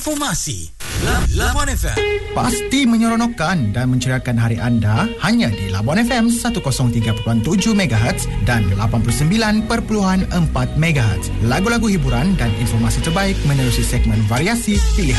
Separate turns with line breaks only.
informasi. Labuan FM.
Pasti menyeronokkan dan menceriakan hari anda hanya di Labuan FM 103.7 MHz dan 89.4 MHz. Lagu-lagu hiburan dan informasi terbaik menerusi segmen variasi pilihan